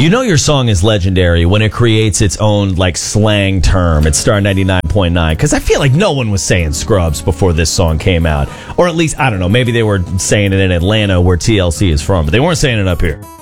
You know your song is legendary when it creates its own like slang term at Star 99.9, because I feel like no one was saying Scrubs before this song came out. Or at least, I don't know, maybe they were saying it in Atlanta where TLC is from, but they weren't saying it up here.